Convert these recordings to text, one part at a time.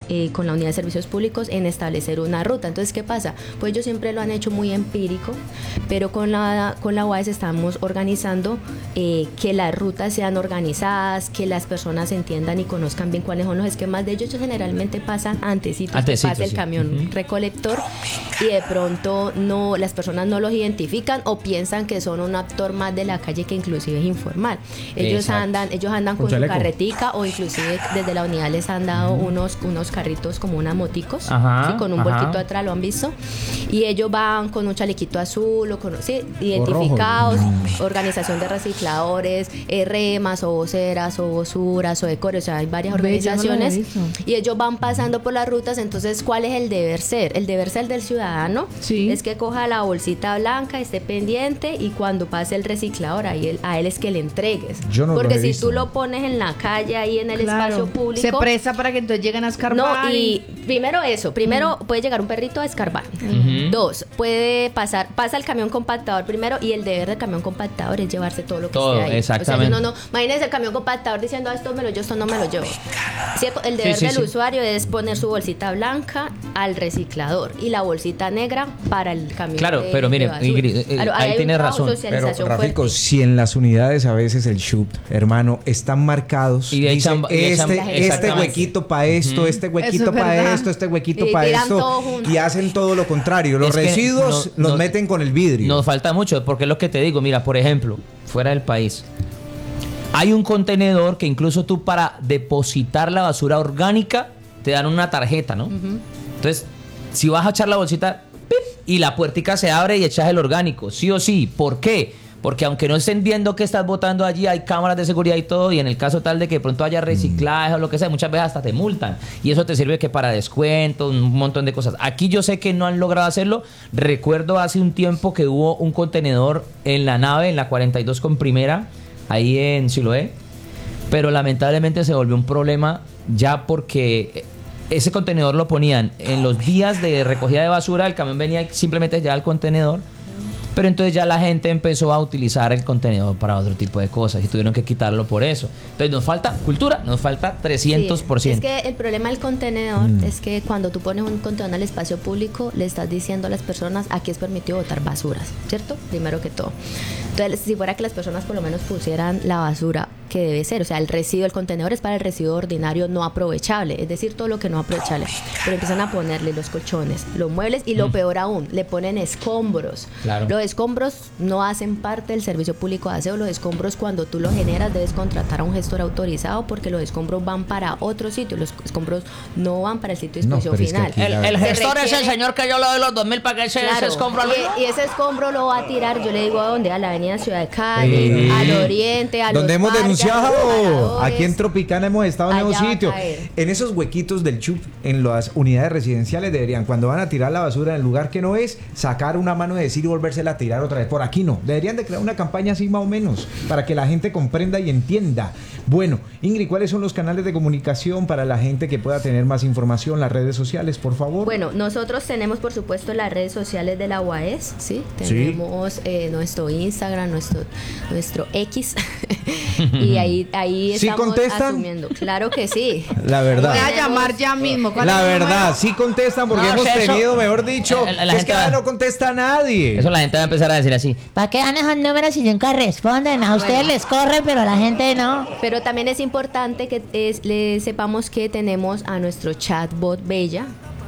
con la unidad de servicios públicos en establecer una ruta. Entonces, ¿qué pasa? Pues ellos siempre lo han hecho muy empírico, pero con la UAS estamos organizando que las rutas sean organizadas, que las personas entiendan y conozcan bien cuáles son los esquemas de ellos. Ellos generalmente pasan antecitos que pase el camión recolector y de pronto las personas no los identifican o piensan que son un actor más de la calle que inclusive es informal. Ellos andan con su carretica o inclusive desde la unidad les han dado unos carritos como unas moticos, ¿sí? Con un bolquito atrás, lo han visto, y ellos van con un chalequito azul o con, ¿sí? identificados, organización de recicladores, remas o voceras o vosuras o decores, o sea, hay varias organizaciones y ellos van pasando por las rutas. Entonces, ¿cuál es el deber ser? El deber ser del ciudadano es que coja la bolsita blanca, esté pendiente y cuando pase el reciclador a él es que le entregues. Porque si tú lo pones en la calle, ahí en el espacio público, se presta para que entonces lleguen a escarbar. No, y primero puede llegar un perrito a escarbar. 2, pasa el camión compactador primero, y el deber del camión compactador es llevarse todo lo que esté ahí. Exactamente. O sea, imagínense el camión compactador diciendo esto me lo llevo, esto no me lo llevo. ¿Cierto? El deber del usuario es poner su bolsita blanca al reciclador y la bolsita negra para el camión. Claro, pero mire, Ingrid, ahí tiene razón. Pero, Rafico, si en las unidades a veces el SHUP, hermano, están marcados y dice, este huequito para esto, este huequito para esto, este huequito para esto, y hacen todo lo contrario. Los residuos los meten con el vidrio. Nos falta mucho, porque es lo que te digo. Mira, por ejemplo, fuera del país hay un contenedor que incluso tú, para depositar la basura orgánica, te dan una tarjeta, ¿no? Entonces, si vas a echar la bolsita, ¡pip!, y la puertica se abre y echas el orgánico, sí o sí. ¿Por qué? Porque aunque no estén viendo que estás botando allí, hay cámaras de seguridad y todo, y en el caso tal de que de pronto haya reciclaje o lo que sea, muchas veces hasta te multan, y eso te sirve que para descuento, un montón de cosas. Aquí yo sé que no han logrado hacerlo. Recuerdo hace un tiempo que hubo un contenedor en la nave, en la 42 con primera, ahí en Siloé, pero lamentablemente se volvió un problema ya porque ese contenedor lo ponían en los días de recogida de basura, el camión venía y simplemente ya al contenedor. Pero entonces ya la gente empezó a utilizar el contenedor para otro tipo de cosas y tuvieron que quitarlo por eso. Entonces nos falta cultura, nos falta 300%. Sí, es que el problema del contenedor es que cuando tú pones un contenedor al espacio público, le estás diciendo a las personas aquí es permitido botar basuras, ¿cierto? Primero que todo. Entonces, si fuera que las personas por lo menos pusieran la basura que debe ser, o sea, el contenedor es para el residuo ordinario no aprovechable, es decir, todo lo que no aprovechable, pero empiezan a ponerle los colchones, los muebles y lo peor aún, le ponen escombros. Claro. Los escombros no hacen parte del servicio público de aseo. Los escombros, cuando tú los generas, debes contratar a un gestor autorizado, porque los escombros van para otro sitio, los escombros no van para el sitio de disposición final. El gestor es el señor que yo le doy los 2.000 para que ese escombro y ese escombro lo va a tirar, yo le digo, a dónde, a la avenida Ciudad de Cali, al oriente, a donde hemos parques, denunciado, aquí en Tropicana hemos estado en esos sitios, en esos huequitos del CHUP, en las unidades residenciales deberían, cuando van a tirar la basura en el lugar que no es, sacar una mano de decir y volvérsela a tirar otra vez. Por aquí no, deberían de crear una campaña así más o menos, para que la gente comprenda y entienda. Bueno, Ingrid, ¿cuáles son los canales de comunicación para la gente que pueda tener más información, las redes sociales, por favor? Bueno, nosotros tenemos, por supuesto, las redes sociales de la UAS, ¿sí? Tenemos nuestro Instagram, nuestro X, y ahí ¿Sí estamos contestan? asumiendo. Claro que sí. La verdad. Voy a llamar ya mismo. La verdad, sí contestan, porque hemos tenido, mejor dicho, es que no contesta a nadie. Eso la gente va a empezar a decir así. ¿Para qué dan esos números si nunca responden? A ustedes les corre, pero a la gente no. Pero también es importante que le sepamos que tenemos a nuestro chatbot Bella.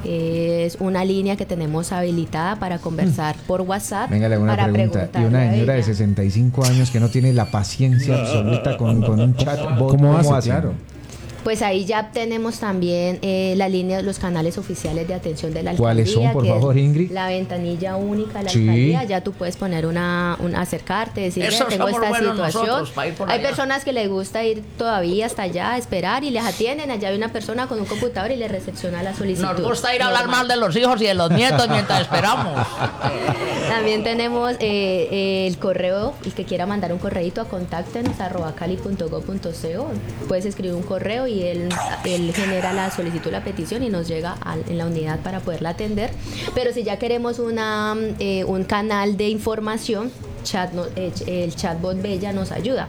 Es una línea que tenemos habilitada para conversar por WhatsApp. Venga, le hago una pregunta. Y una señora de 65 años que no tiene la paciencia absoluta con un chatbot, ¿cómo hace? Claro. Pues ahí ya tenemos también la línea, los canales oficiales de atención de la alcaldía. ¿Cuáles son, por favor, Ingrid? La ventanilla única de la alcaldía. Ya tú puedes poner acercarte, decirle, tengo esta situación. Hay personas que les gusta ir todavía hasta allá, esperar, y les atienden. Allá hay una persona con un computador y le recepciona la solicitud. Nos gusta ir a hablar mal de los hijos y de los nietos mientras esperamos. También tenemos el correo, el que quiera mandar un correíto a contáctenos@cali.gov.co. Puedes escribir un correo y él genera la solicitud, la petición, y nos llega en la unidad para poderla atender. Pero si ya queremos un canal de información, el chatbot Bella nos ayuda.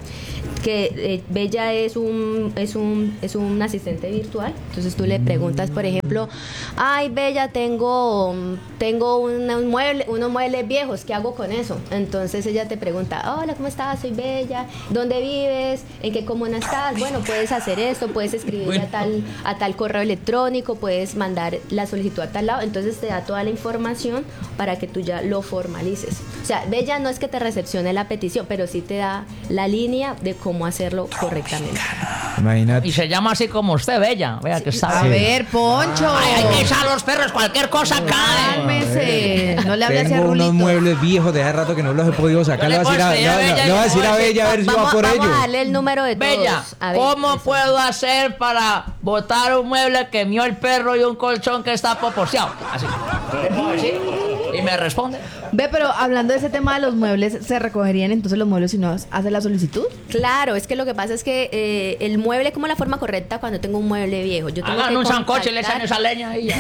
Que Bella es un asistente virtual. Entonces tú le preguntas, por ejemplo, ay Bella, tengo unos muebles viejos, ¿qué hago con eso? Entonces ella te pregunta, hola, ¿cómo estás? Soy Bella, ¿dónde vives? ¿En qué comuna estás? Bueno, puedes hacer esto, puedes escribir a tal correo electrónico, puedes mandar la solicitud a tal lado. Entonces te da toda la información para que tú ya lo formalices. O sea, Bella no es que te recepcione la petición, pero sí te da la línea de cómo hacerlo correctamente. Imagínate. Y se llama así como usted, Bella. Vea que está. A ver, Poncho. Ay, hay que echar a los perros, cualquier cosa cae. Cálmese. No le hable así a Tengo Rulito. unos muebles viejos de hace rato que no los he podido sacar. Yo Le le voy a decir a puedo escribir a Bella, le voy a decir a Bella a ver si va por Vamos ello. a darle el número de todos. Bella, A ver, ¿cómo eso. puedo hacer para botar un mueble que mió el perro y un colchón que está poposeado? Así. ¿Sí? Y me responde. Ve, pero hablando de ese tema de los muebles, ¿se recogerían entonces los muebles si no hace la solicitud? Claro, es que lo que pasa es que el mueble, como la forma correcta cuando tengo un mueble viejo. Yo tengo Hagan que un sancoche y le echan contactar- esa leña y ya.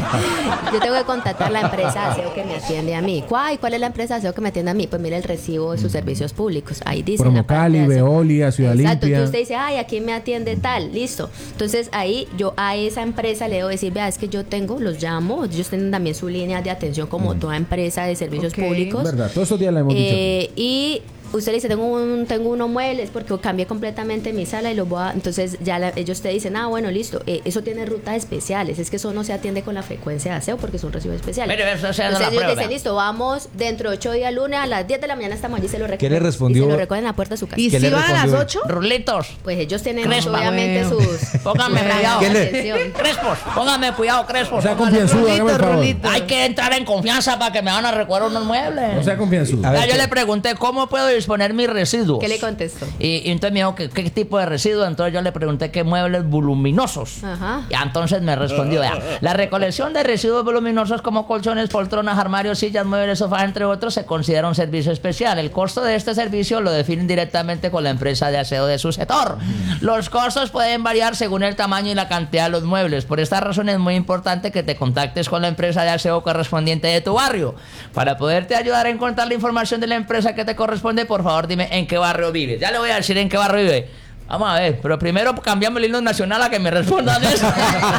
Yo tengo que contactar la empresa de aseo que me atiende a mí. ¿Cuál es la empresa de aseo que me atiende a mí? Pues mira el recibo de sus servicios públicos. Ahí dice. en la parte Promocali, de aseo. Veolia, Ciudad Exacto. Limpia. Entonces usted dice, ay, aquí me atiende tal. Listo. Entonces ahí yo a esa empresa le debo decir, vea, es que yo tengo, los llamo. Ellos tienen también su línea de atención como toda empresa de servicios Ok. públicos. Verdad, todos estos días la hemos dicho. Y usted le dice, tengo unos muebles porque cambié completamente mi sala y los voy a... Entonces ya ellos te dicen, bueno, listo, eso tiene rutas especiales. Es que eso no se atiende con la frecuencia de aseo porque es un recibo especial. Mire, eso se hace Entonces la ellos prueba, dicen, vea. listo, vamos dentro de 8 días, lunes a las 10 de la mañana estamos allí, se lo recogen. ¿Qué le respondió? Y se lo recogen en la puerta de su casa. ¿Y ¿Qué si le van a las respondió? 8? Rulitos, Pues ellos tienen Crespa. obviamente Bueno. sus... póngame sus cuidado. ramas de ¿Qué le- atención. Crespos, póngame cuidado, Crespos. O sea, póngale- confianzudo, hágame el favor. Rulito. Hay que entrar en confianza para que me van a recoger unos muebles. O sea, confianzudo. A ver, Ya yo ¿qué? le pregunté cómo puedo disponer mis residuos. ¿Qué le contestó? Y entonces me dijo que qué tipo de residuos. Entonces yo le pregunté qué muebles voluminosos. Ajá. Y entonces me respondió, vea, la recolección de residuos voluminosos como colchones, poltronas, armarios, sillas, muebles, sofás, entre otros, se considera un servicio especial. El costo de este servicio lo definen directamente con la empresa de aseo de su sector. Los costos pueden variar según el tamaño y la cantidad de los muebles. Por esta razón es muy importante que te contactes con la empresa de aseo correspondiente de tu barrio. Para poderte ayudar a encontrar la información de la empresa que te corresponde, por favor dime en qué barrio vives. Ya le voy a decir en qué barrio vive. Vamos a ver, pero primero cambiamos el himno nacional a que me respondan eso.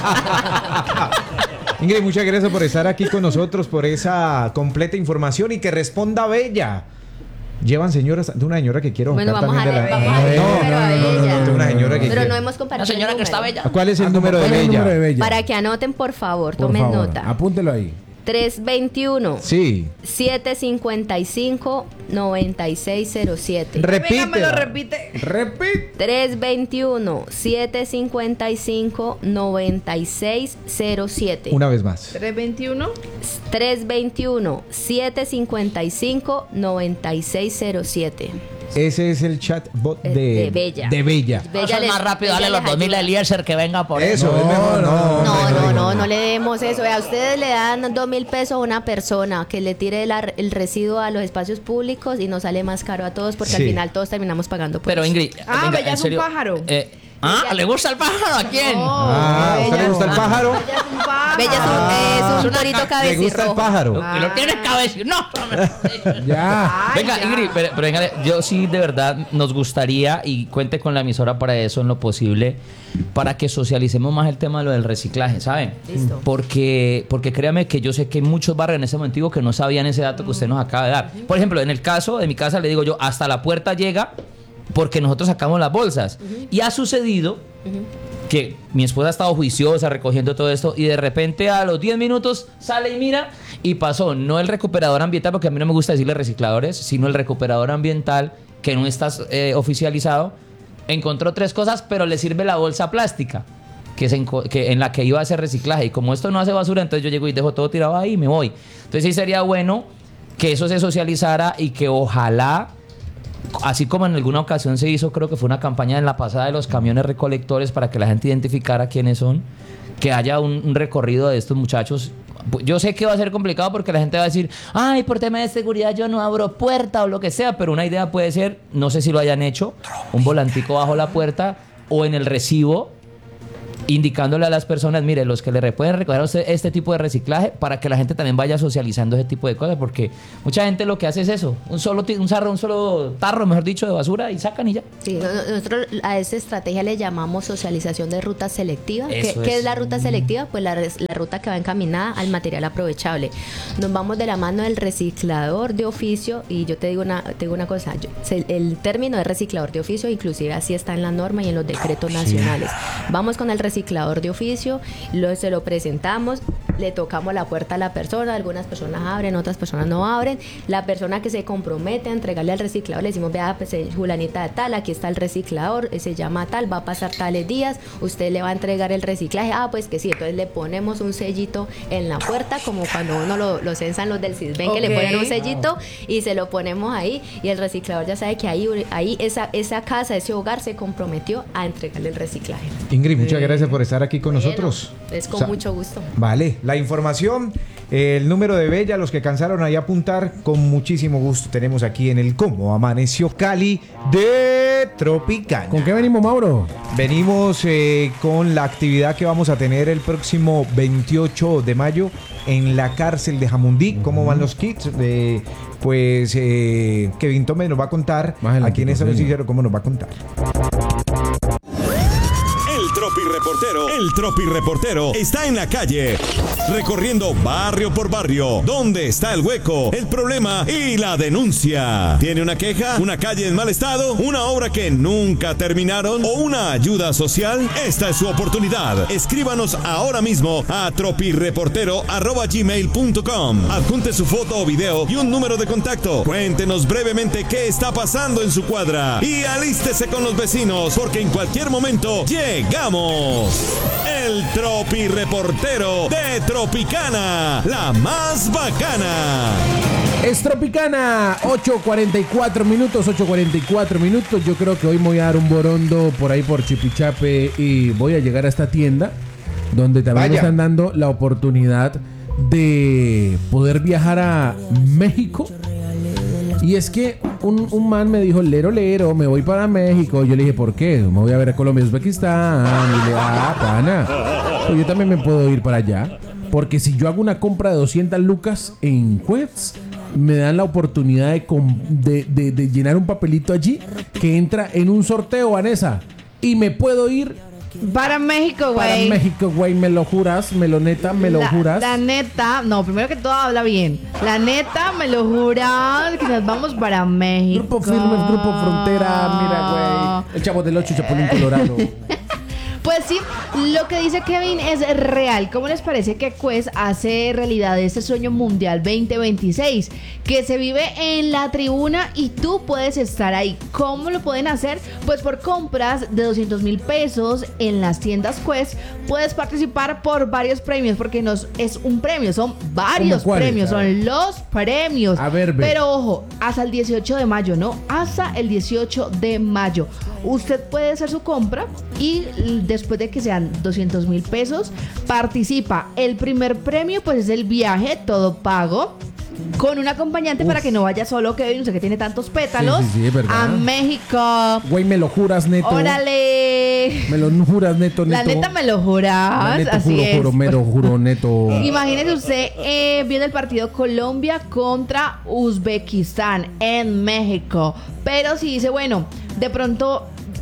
Ingrid, muchas gracias por estar aquí con nosotros, por esa completa información y que responda Bella. Llevan señoras, de una señora que quiero Bueno, buscar vamos a también ver, de la... vamos a ver el número a ella. de una señora que Pero quiero. no hemos compartido Una señora el que está número. bella. ¿Cuál es el número de ¿Cuál es el Bella? número de Bella? Para que anoten, por favor, Por tomen favor, nota. apúntelo ahí. 321 Sí. 755 9607. Repite. Venga, me lo repite. Repite. 321 755 9607. Una vez más. 321. 321 755 9607. Ese es el chatbot De Bella. De Bella. Eso es más rápido, dale los 2000 a Eliezer que venga por Eso, No, es mejor. no, No le demos eso. A ustedes le dan 2.000 pesos a una persona que le tire el residuo a los espacios públicos y nos sale más caro a todos porque Sí. al final todos terminamos pagando por Pero eso. Ingrid, Ah, Bella en es un serio, pájaro. ¿le gusta el pájaro? ¿A quién? Ah, ¿a usted le gusta el pájaro? Bella es un pájaro. Bella es un torito ¿Le gusta el cabecirrojo. pájaro? Y lo tienes cabeza. No. Ya. Ay, Venga, ya. Ingrid, pero venga, yo sí de verdad nos gustaría y cuente con la emisora para eso en lo posible, para que socialicemos más el tema de lo del reciclaje, ¿saben? Listo. Porque créame que yo sé que hay muchos barrios en ese momento que no sabían ese dato que usted nos acaba de dar. Por ejemplo, en el caso de mi casa le digo yo, hasta la puerta llega porque nosotros sacamos las bolsas. Y ha sucedido que mi esposa ha estado juiciosa recogiendo todo esto y de repente a los 10 minutos sale y mira y pasó no el recuperador ambiental, porque a mí no me gusta decirle recicladores, sino el recuperador ambiental que no está oficializado, encontró 3 cosas, pero le sirve la bolsa plástica que en la que iba a hacer reciclaje, y como esto no hace basura, entonces yo llego y dejo todo tirado ahí y me voy. Entonces sí sería bueno que eso se socializara y que ojalá, así como en alguna ocasión se hizo, creo que fue una campaña en la pasada de los camiones recolectores para que la gente identificara quiénes son, que haya un recorrido de estos muchachos. Yo sé que va a ser complicado porque la gente va a decir, ay, por tema de seguridad yo no abro puerta o lo que sea, pero una idea puede ser, no sé si lo hayan hecho, un volantico bajo la puerta o en el recibo indicándole a las personas, mire, los que le pueden recoger a usted este tipo de reciclaje para que la gente también vaya socializando ese tipo de cosas, porque mucha gente lo que hace es eso, un solo tarro, mejor dicho, de basura y sacan y ya. Sí, nosotros a esa estrategia le llamamos socialización de ruta selectiva. Eso ¿Qué es. es la ruta selectiva? Pues la ruta que va encaminada al material aprovechable. Nos vamos de la mano del reciclador de oficio, y yo te digo una cosa, el término de reciclador de oficio inclusive así está en la norma y en los decretos nacionales. Vamos con el reciclador de oficio, se lo presentamos, le tocamos la puerta a la persona, algunas personas abren, otras personas no abren. La persona que se compromete a entregarle al reciclador, le decimos, vea, pues, fulanita de tal, aquí está el reciclador, se llama tal, va a pasar tales días, usted le va a entregar el reciclaje, pues que sí, entonces le ponemos un sellito en la puerta, como cuando uno lo censan los del CISBEN, que le ponen un sellito y se lo ponemos ahí, y el reciclador ya sabe que ahí esa casa, ese hogar se comprometió a entregarle el reciclaje. Ingrid, muchas gracias por estar aquí con nosotros. Es con mucho gusto. Vale, la información, el número de Bella, los que cansaron ahí apuntar, con muchísimo gusto tenemos aquí en el Cómo Amaneció Cali de Tropicana. ¿Con qué venimos, Mauro? Venimos con la actividad que vamos a tener el próximo 28 de mayo en la cárcel de Jamundí. ¿Cómo van los kits? Kevin Tome nos va a contar aquí en este noticiero cómo nos va a contar. El Tropi Reportero está en la calle, recorriendo barrio por barrio, donde está el hueco, el problema y la denuncia. ¿Tiene una queja? ¿Una calle en mal estado? ¿Una obra que nunca terminaron? ¿O una ayuda social? Esta es su oportunidad. Escríbanos ahora mismo a tropireportero@gmail.com. Adjunte su foto o video y un número de contacto. Cuéntenos brevemente qué está pasando en su cuadra y alístese con los vecinos, porque en cualquier momento llegamos. El Tropi Reportero de Tropicana, la más bacana. Es Tropicana, 8:44 minutos. Yo creo que hoy me voy a dar un borondo por ahí por Chipichape y voy a llegar a esta tienda donde también me están dando la oportunidad de poder viajar a México. Y es que un man me dijo, lero, me voy para México. Yo le dije, ¿por qué? Me voy a ver a Colombia, Uzbekistán. Y le dije, pana, pues yo también me puedo ir para allá. Porque si yo hago una compra de 200 lucas en Quets, me dan la oportunidad de llenar un papelito allí que entra en un sorteo, Vanessa. Y me puedo ir para México, güey. Para México, güey. ¿Me lo juras? ¿Me lo juras? La neta, no, primero que todo habla bien. La neta, me lo juras que nos vamos para México. Grupo Firmes, Grupo Frontera, mira, güey. El Chavo del 8, Chapulín Colorado. Pues sí, lo que dice Kevin es real. ¿Cómo les parece que Quest hace realidad este sueño mundial 2026? Que se vive en la tribuna y tú puedes estar ahí. ¿Cómo lo pueden hacer? Pues por compras de 200,000 pesos en las tiendas Quest puedes participar por varios premios, porque no es un premio, son varios premios, son los premios. A ver, pero ojo, hasta el 18 de mayo, ¿no? Hasta el 18 de mayo. Usted puede hacer su compra y después de que sean 200,000 pesos, participa. El primer premio, pues, es el viaje, todo pago, con un acompañante para que no vaya solo, Kevin, usted que tiene tantos pétalos, sí, a México. Güey, me lo juras, neto. ¡Órale! Me lo juras, neto. La neta me lo juras. Neto, así es. me lo juro, neto. Imagínese usted viendo el partido Colombia contra Uzbekistán en México. Pero si dice, bueno, de pronto,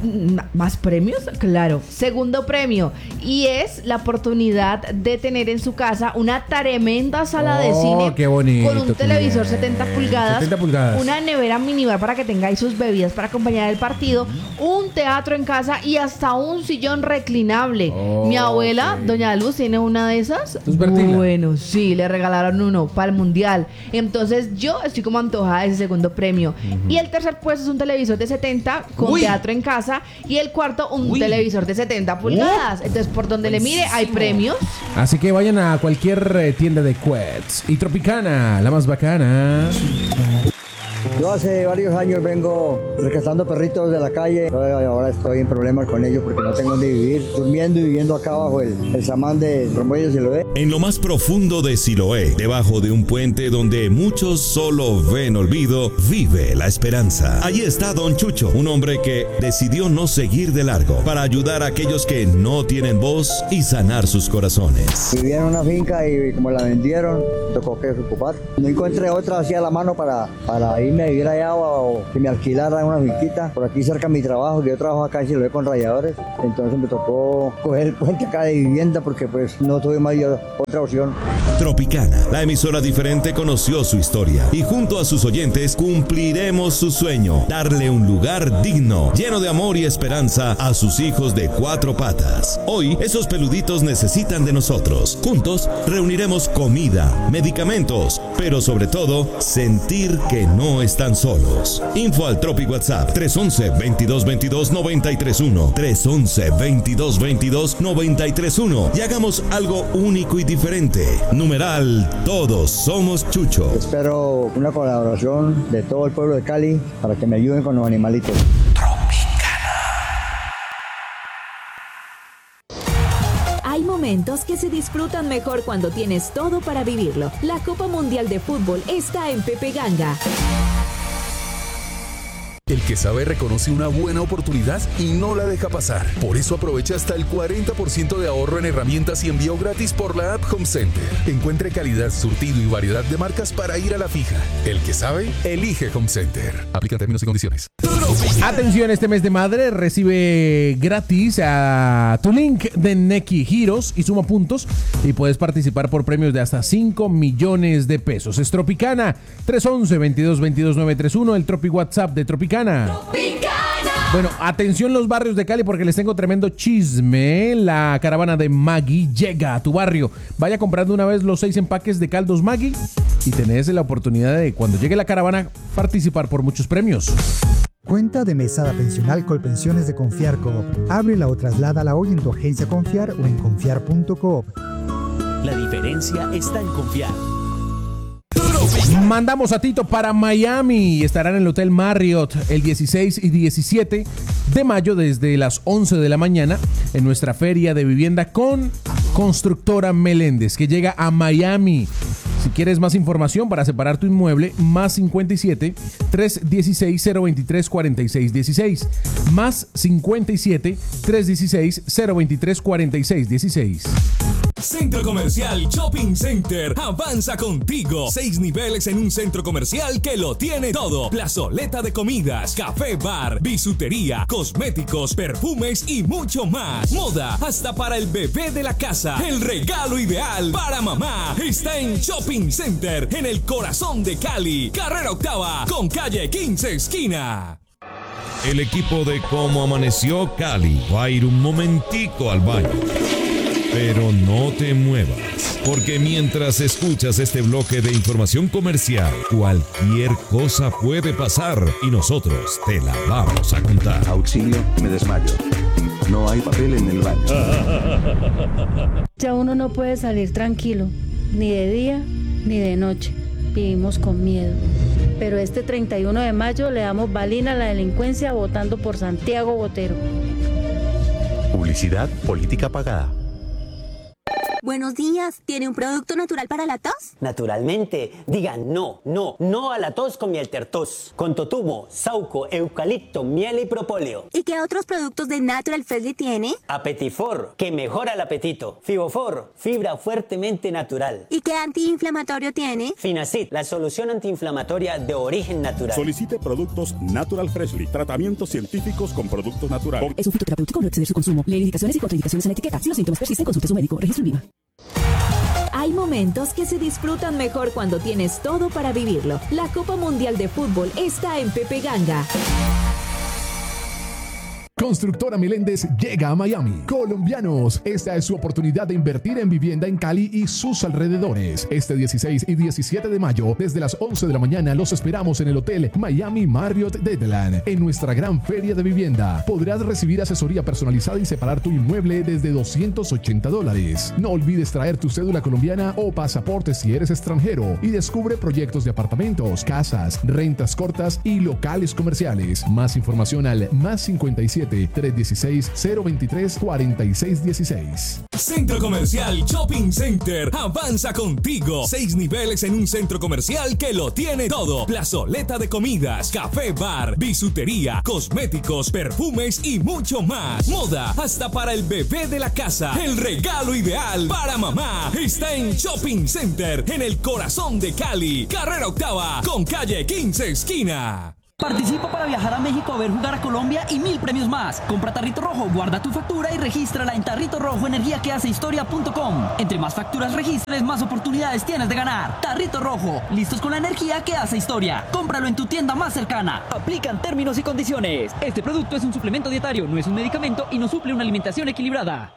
¿más premios? Claro. Segundo premio. Y es la oportunidad de tener en su casa una tremenda sala de cine. Qué bonito, con un televisor 70 pulgadas. 70 pulgadas. Una nevera minibar para que tengáis sus bebidas para acompañar el partido. Un teatro en casa y hasta un sillón reclinable. Mi abuela, doña Luz, tiene una de esas. Bueno, sí, le regalaron uno para el mundial. Entonces yo estoy como antojada de ese segundo premio. Y el tercer puesto es un televisor de 70 con teatro en casa. Y el cuarto, un televisor de 70 pulgadas. Entonces, por donde le mire, hay premios. Así que vayan a cualquier tienda de Quets. Y Tropicana, la más bacana. Yo hace varios años vengo rescatando perritos de la calle. Ahora estoy en problemas con ellos porque no tengo dónde vivir, durmiendo y viviendo acá bajo el samán de Romero Siloé. En lo más profundo de Siloé, debajo de un puente donde muchos solo ven olvido, vive la esperanza. Allí está Don Chucho, un hombre que decidió no seguir de largo para ayudar a aquellos que no tienen voz y sanar sus corazones. Vivía en una finca y como la vendieron, tocó que ocupar. No encontré otra así a la mano para irme a vivir allá o que me alquilara una finquita. Por aquí cerca de mi trabajo, que yo trabajo acá en Siloé con rayadores. Entonces me tocó coger el puente acá de vivienda porque pues no tuve más otra opción. Tropicana, la emisora diferente, conoció su historia y junto a sus oyentes cumpliremos su sueño, darle un lugar digno, lleno de amor y esperanza a sus hijos de 4 patas. Hoy esos peluditos necesitan de nosotros. Juntos reuniremos comida, medicamentos, pero sobre todo sentir que no están solos. Info al Tropi WhatsApp 311-2222-931 311-2222-931 y hagamos algo único y diferente. Numeral, todos somos Chucho. Espero una colaboración de todo el pueblo de Cali para que me ayuden con los animalitos. Hay momentos que se disfrutan mejor cuando tienes todo para vivirlo. La Copa Mundial de Fútbol está en Pepe Ganga. El que sabe reconoce una buena oportunidad y no la deja pasar. Por eso aprovecha hasta el 40% de ahorro en herramientas y envío gratis por la app Home Center. Encuentre calidad, surtido y variedad de marcas para ir a la fija. El que sabe, elige Home Center. Aplica términos y condiciones. Atención, este mes de madre recibe gratis a tu link de Neki Giros y suma puntos y puedes participar por premios de hasta 5 millones de pesos. Es Tropicana, 311-2222-931, el Tropi WhatsApp de Tropicana. Bueno, atención los barrios de Cali porque les tengo tremendo chisme. La caravana de Maggi llega a tu barrio. Vaya comprando una vez los 6 empaques de caldos Maggi y tenés la oportunidad de, cuando llegue la caravana, participar por muchos premios. Cuenta de mesada pensional Colpensiones de Confiar Coop. Ábrela o trasládala hoy en tu agencia Confiar o en confiar.coop. La diferencia está en confiar. Mandamos a Tito para Miami. Estará en el Hotel Marriott el 16 y 17 de mayo desde las 11 de la mañana en nuestra feria de vivienda con Constructora Meléndez, que llega a Miami. Si quieres más información para separar tu inmueble, más 57 316 023 46 16. Más 57 316 023 46 16. Centro Comercial Shopping Center avanza contigo. 6 niveles en un centro comercial que lo tiene todo. Plazoleta de comidas, café, bar, bisutería, cosméticos, perfumes y mucho más. Moda hasta para el bebé de la casa. El regalo ideal para mamá está en Shopping Center en el corazón de Cali. Carrera Octava con calle 15 esquina. El equipo de Cómo Amaneció Cali va a ir un momentico al baño. Pero no te muevas, porque mientras escuchas este bloque de información comercial, cualquier cosa puede pasar y nosotros te la vamos a contar. Auxilio, me desmayo. No hay papel en el baño. Ya uno no puede salir tranquilo, ni de día ni de noche. Vivimos con miedo. Pero este 31 de mayo le damos balina a la delincuencia votando por Santiago Botero. Publicidad política pagada. Buenos días, ¿tiene un producto natural para la tos? Naturalmente, digan no a la tos con miel tertos, con totumo, sauco, eucalipto, miel y propóleo. ¿Y qué otros productos de Natural Freshly tiene? Apetifor, que mejora el apetito. Fibofor, fibra fuertemente natural. ¿Y qué antiinflamatorio tiene? Finacid, la solución antiinflamatoria de origen natural. Solicite productos Natural Freshly, tratamientos científicos con productos naturales. Es un fitoterapéutico, no exceder su consumo. Lee indicaciones y contraindicaciones en la etiqueta. Si los síntomas persisten, consulte a su médico. Registro INVIMA. Hay momentos que se disfrutan mejor cuando tienes todo para vivirlo. La Copa Mundial de Fútbol está en Pepe Ganga. Constructora Meléndez llega a Miami. Colombianos, esta es su oportunidad de invertir en vivienda en Cali y sus alrededores. Este 16 y 17 de mayo, desde las 11 de la mañana, los esperamos en el Hotel Miami Marriott Deadland, en nuestra gran feria de vivienda. Podrás recibir asesoría personalizada y separar tu inmueble desde $280. No olvides traer tu cédula colombiana o pasaporte si eres extranjero y descubre proyectos de apartamentos, casas, rentas cortas y locales comerciales. Más información al +57 316-023-4616. Centro Comercial Shopping Center avanza contigo. 6 niveles en un centro comercial que lo tiene todo. Plazoleta de comidas, café, bar, bisutería, cosméticos, perfumes y mucho más. Moda hasta para el bebé de la casa. El regalo ideal para mamá está en Shopping Center, en el corazón de Cali. Carrera Octava con calle 15 esquina. Participa para viajar a México a ver jugar a Colombia y 1000 premios más. Compra Tarrito Rojo, guarda tu factura y regístrala en Tarrito Rojo Energía que hace historia.com. Entre más facturas registres, más oportunidades tienes de ganar. Tarrito Rojo, listos con la energía que hace historia. Cómpralo en tu tienda más cercana. Aplican términos y condiciones. Este producto es un suplemento dietario, no es un medicamento y no suple una alimentación equilibrada.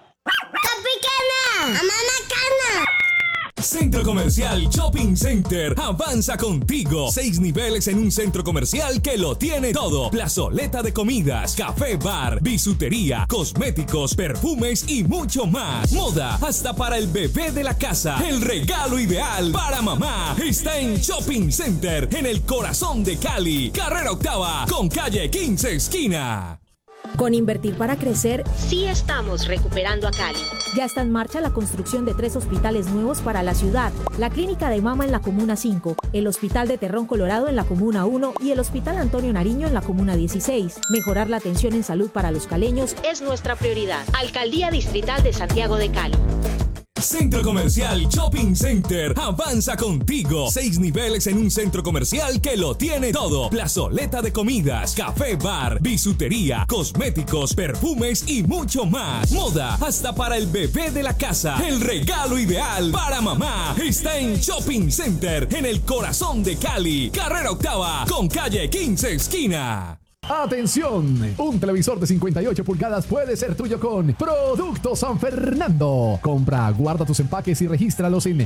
¡Tropicana! ¡Mamá Cana! Centro Comercial Shopping Center avanza contigo. 6 niveles en un centro comercial que lo tiene todo. Plazoleta de comidas, café, bar, bisutería, cosméticos, perfumes y mucho más. Moda hasta para el bebé de la casa. El regalo ideal para mamá está en Shopping Center, en el corazón de Cali. Carrera Octava con calle 15 esquina. Con Invertir para Crecer, sí estamos recuperando a Cali. Ya está en marcha la construcción de 3 hospitales nuevos para la ciudad. La Clínica de Mama en la Comuna 5, el Hospital de Terrón Colorado en la Comuna 1 y el Hospital Antonio Nariño en la Comuna 16. Mejorar la atención en salud para los caleños es nuestra prioridad. Alcaldía Distrital de Santiago de Cali. Centro Comercial Shopping Center avanza contigo. 6 niveles en un centro comercial que lo tiene todo. Plazoleta de comidas, café, bar, bisutería, cosméticos, perfumes y mucho más. Moda hasta para el bebé de la casa. El regalo ideal para mamá está en Shopping Center, en el corazón de Cali. Carrera Octava con calle 15 esquina. ¡Atención! Un televisor de 58 pulgadas puede ser tuyo con Producto San Fernando. Compra, guarda tus empaques y regístralos en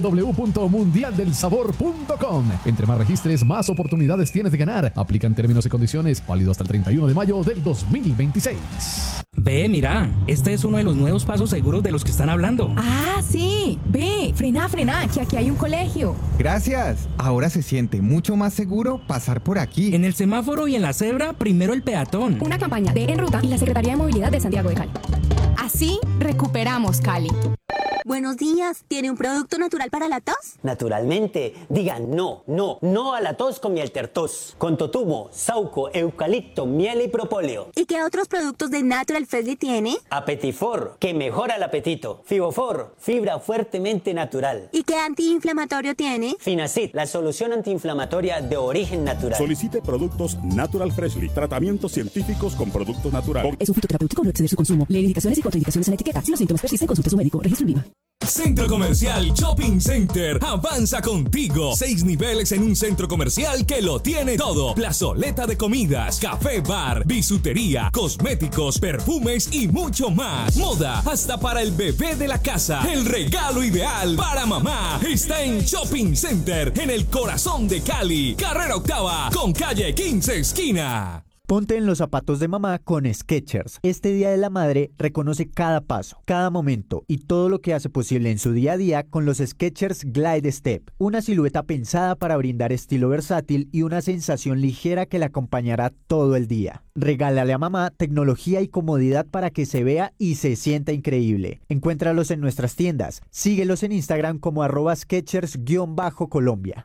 www.mundialdelsabor.com. Entre más registres, más oportunidades tienes de ganar. Aplican términos y condiciones, válido hasta el 31 de mayo del 2026. Ve, mira, este es uno de los nuevos pasos seguros de los que están hablando. Ah, sí. Ve, frena, que aquí hay un colegio. Gracias. Ahora se siente mucho más seguro pasar por aquí. En el semáforo y en la cebra, primero el peatón. Una campaña de En Ruta y la Secretaría de Movilidad de Santiago de Cali. Así recuperamos Cali. Buenos días, ¿tiene un producto natural para la tos? Naturalmente, digan no a la tos con Mieltertos, con totumo, sauco, eucalipto, miel y propóleo. ¿Y qué otros productos de Natural Freshly tiene? Apetifor, que mejora el apetito. Fibofor, fibra fuertemente natural. ¿Y qué antiinflamatorio tiene? Finacid, la solución antiinflamatoria de origen natural. Solicite productos Natural Freshly, tratamientos científicos con productos naturales. Es un fitoterapéutico, no exceder su consumo. Lee indicaciones y contraindicaciones en la etiqueta. Si los síntomas persisten, consulte a su médico. Registro INVIMA. Centro Comercial Shopping Center avanza contigo. 6 niveles en un centro comercial que lo tiene todo. Plazoleta de comidas, café, bar, bisutería, cosméticos, perfumes y mucho más. Moda hasta para el bebé de la casa. El regalo ideal para mamá está en Shopping Center, en el corazón de Cali. Carrera Octava con calle 15 esquina. Ponte en los zapatos de mamá con Skechers. Este Día de la Madre reconoce cada paso, cada momento y todo lo que hace posible en su día a día con los Skechers Glide Step. Una silueta pensada para brindar estilo versátil y una sensación ligera que la acompañará todo el día. Regálale a mamá tecnología y comodidad para que se vea y se sienta increíble. Encuéntralos en nuestras tiendas. Síguelos en Instagram como @Skechers_Colombia.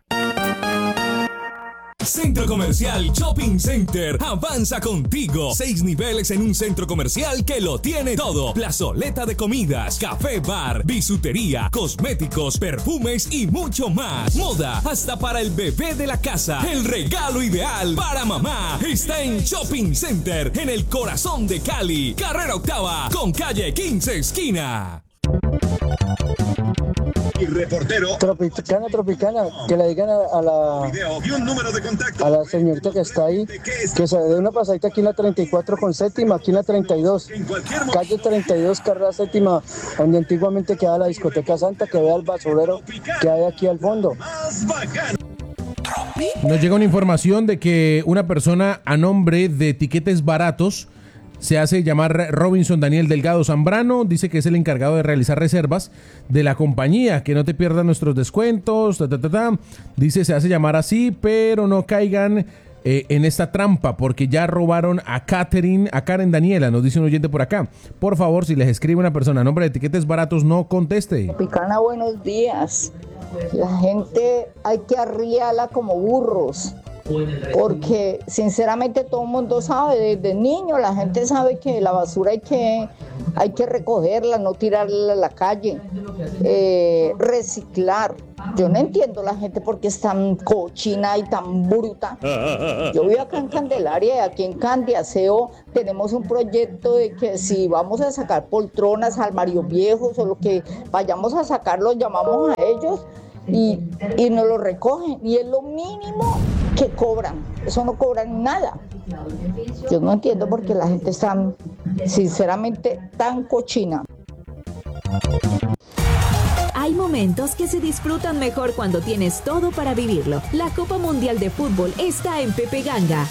Centro Comercial Shopping Center avanza contigo. 6 niveles en un centro comercial que lo tiene todo. Plazoleta de comidas, café, bar, bisutería, cosméticos, perfumes y mucho más. Moda hasta para el bebé de la casa. El regalo ideal para mamá está en Shopping Center, en el corazón de Cali. Carrera Octava con calle 15 esquina. Reportero. Tropicana, que le digan a la señorita que está ahí, que se dé una pasadita aquí en la 34 con séptima, aquí en la 32, calle 32, carrera séptima, donde antiguamente quedaba la discoteca Santa, que vea el basurero que hay aquí al fondo. Nos llega una información de que una persona a nombre de Tiquetes Baratos se hace llamar Robinson Daniel Delgado Zambrano, dice que es el encargado de realizar reservas de la compañía, que no te pierdan nuestros descuentos, dice se hace llamar así, pero no caigan en esta trampa, porque ya robaron a Karen Daniela, nos dice un oyente por acá. Por favor, si les escribe una persona a nombre de Tiquetes Baratos, no conteste. Picana, buenos días. La gente hay que arriarla como burros, porque sinceramente todo el mundo sabe, desde niño la gente sabe que la basura hay que recogerla, no tirarla a la calle, reciclar. Yo no entiendo la gente por qué es tan cochina y tan bruta. Yo vivo acá en Candelaria y aquí en Candiaseo tenemos un proyecto de que si vamos a sacar poltronas, armarios viejos o lo que vayamos a sacar, los llamamos a ellos y nos lo recogen, y es lo mínimo que cobran, eso no cobran nada. Yo no entiendo por qué la gente es tan, sinceramente, tan cochina. Hay momentos que se disfrutan mejor cuando tienes todo para vivirlo. La Copa Mundial de Fútbol está en Pepe Ganga.